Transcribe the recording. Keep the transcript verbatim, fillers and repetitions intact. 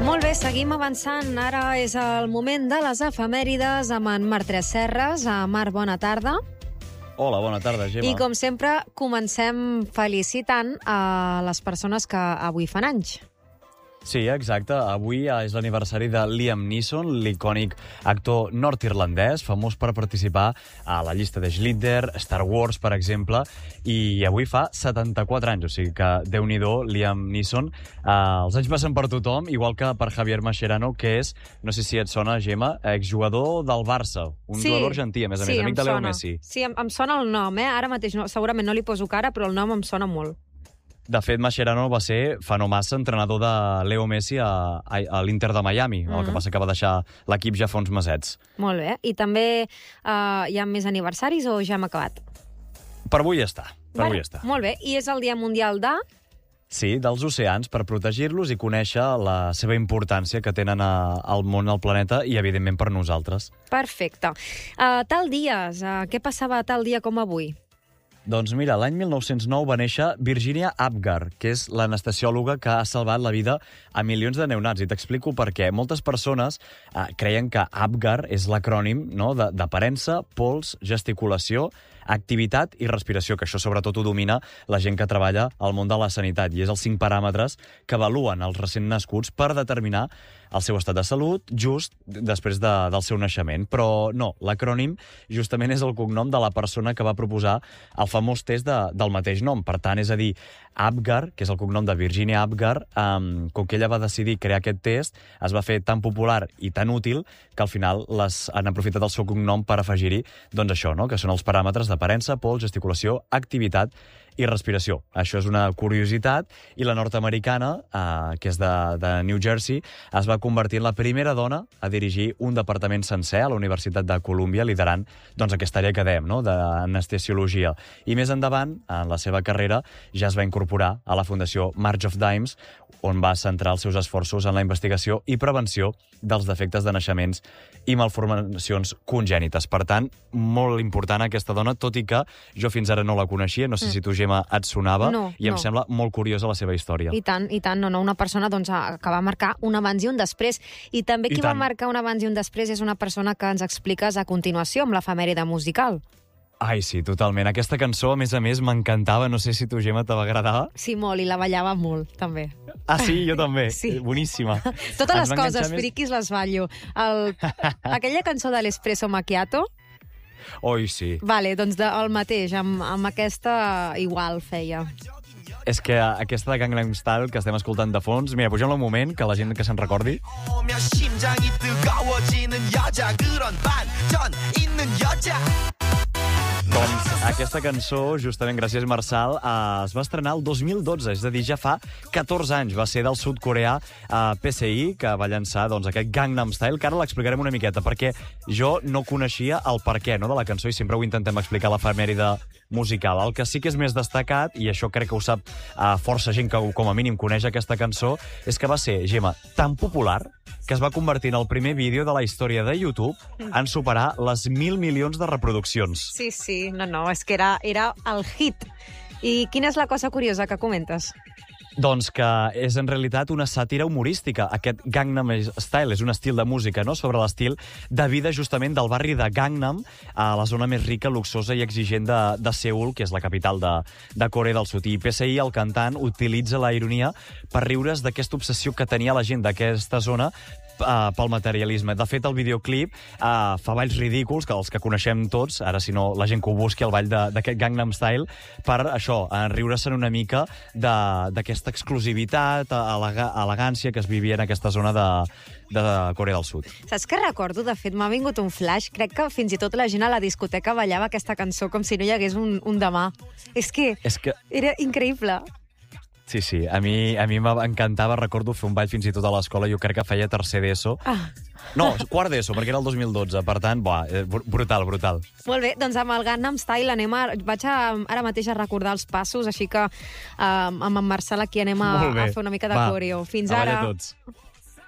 Molt bé, seguim avançant. Ara és el moment de les efemèrides amb en Marc Tresserras. Marc, bona tarda. Hola, bona tarda, Gemma. I com sempre, comencem felicitant a les persones que avui fan anys. Sí, exacte. Avui és l'aniversari de Liam Neeson, l'icònic actor nord-irlandès, famós per participar a la llista de Schindler, Star Wars, per exemple, i avui fa setanta-quatre anys, o sigui que, Déu-n'hi-do, Liam Neeson. Eh, els anys passen per tothom, igual que per Javier Mascherano, que és, no sé si et sona, Gemma, exjugador del Barça, un sí, jugador argentí, a més a sí, més, amic de Leo sona. Messi. Sí, em, em sona el nom, eh? Ara mateix no, segurament no li poso cara, però el nom em sona molt. De fet, Mascherano va ser, fa no massa, entrenador de Leo Messi a, a, a l'Inter de Miami, mm-hmm. el que passa que va deixar l'equip ja fa uns mesets. Molt bé. I també uh, hi ha més aniversaris o ja hem acabat? Per avui ja està. Per bueno, avui ja està. Molt bé. I és el Dia Mundial de... Sí, dels oceans, per protegir-los i conèixer la seva importància que tenen a, al món, al planeta i, evidentment, per nosaltres. Perfecte. Uh, tal dies, uh, què passava tal dia com avui? Doncs mira, l'any mil nou-cents nou va néixer Virginia Apgar, que és l'anestesiòloga que ha salvat la vida a milions de neonats. I t'explico per què. Moltes persones eh, creien que Apgar és l'acrònim, no?, d'aparença, pols, gesticulació, activitat i respiració, que això sobretot ho domina la gent que treballa al món de la sanitat, i és els cinc paràmetres que avaluen els recent nascuts per determinar el seu estat de salut just després de, del seu naixement. Però no, l'acrònim justament és el cognom de la persona que va proposar el famós test de, del mateix nom. Per tant, és a dir, Apgar, que és el cognom de Virginia Apgar, um, com que ella va decidir crear aquest test, es va fer tan popular i tan útil que al final les han aprofitat el seu cognom per afegir-hi, doncs això, no?, que són els paràmetres d'aparença, pols, gesticulació, activitat i respiració. Això és una curiositat, i la nord-americana, eh, que és de, de New Jersey, es va convertir en la primera dona a dirigir un departament sencer a la Universitat de Columbia, liderant doncs, aquesta àrea que dèiem, no?, d'anestesiologia. I més endavant, en la seva carrera, ja es va incorporar a la Fundació March of Dimes, on va centrar els seus esforços en la investigació i prevenció dels defectes de naixements i malformacions congènites. Per tant, molt important aquesta dona, tot i que jo fins ara no la coneixia, no sé si tu, Gemma, et sonava, no, i em no. sembla molt curiosa la seva història. I tant, i tant, no, no, una persona doncs, que va marcar un abans i un després. I també qui I va tant. marcar un abans i un després és una persona que ens expliques a continuació amb l'efemèride musical. Ai, sí, totalment. Aquesta cançó, a més a més, m'encantava. No sé si tu, Gemma, te va agradar. Sí, molt, i la ballava molt, també. Ah, sí? Jo també. Sí. Boníssima. Totes Ens les va coses enganxar més- friquis les ballo. El... Aquella cançó de l'Espresso Macchiato, Oi, sí. vale, doncs de, el mateix, amb, amb aquesta igual feia. És que aquesta de Gangnam Style que estem escoltant de fons... Mira, pugem-la un moment, que la gent que se'n recordi. 오면 심장이 뜨거워지는 여자 그런 반전 있는 여자 Doncs aquesta cançó, justament gràcies, Marçal, eh, es va estrenar el dos mil dotze, és a dir, ja fa catorze anys. Va ser del sud-coreà eh, P S I, que va llançar doncs, aquest Gangnam Style, que ara l'explicarem una miqueta, perquè jo no coneixia el perquè, no?, de la cançó, i sempre ho intentem explicar a l'efemèride musical. El que sí que és més destacat, i això crec que ho sap eh, força gent que com a mínim coneix aquesta cançó, és que va ser, Gemma, tan popular que es va convertir en el primer vídeo de la història de YouTube en superar les mil milions de reproduccions. Sí, sí, no, no, és que era, era el hit. I quina és la cosa curiosa que comentes? Doncs que és en realitat una sàtira humorística. Aquest Gangnam Style és un estil de música, no?, sobre l'estil de vida justament del barri de Gangnam, a la zona més rica, luxosa i exigent de, de Seul, que és la capital de, de Corea del Sud. I P S I, el cantant, utilitza la ironia per riure's d'aquesta obsessió que tenia la gent d'aquesta zona Uh, pel materialisme. De fet, el videoclip uh, fa balls ridículs, que els que coneixem tots, ara si no la gent que ho busqui, el ball d'aquest Gangnam Style, per això, uh, riure-se'n una mica d'aquesta exclusivitat, elega, elegància que es vivia en aquesta zona de, de Corea del Sud. Saps què recordo? De fet, m'ha vingut un flash. Crec que fins i tot la gent a la discoteca ballava aquesta cançó com si no hi hagués un, un demà. És que, És que era increïble. Sí, sí, a mi a mi m'encantava, recordo fer un ball fins i tot a l'escola, jo crec que feia tercer d'ESO. Ah. No, quart d'ESO, perquè era el dos mil dotze, per tant, buah, brutal, brutal. Molt bé, doncs amb el Gangnam Style anem a, vaig a, ara mateix a recordar els passos, així que uh, amb en Marçal aquí anem a, a fer una mica de Va, coreo. Fins a ballar ara. tots.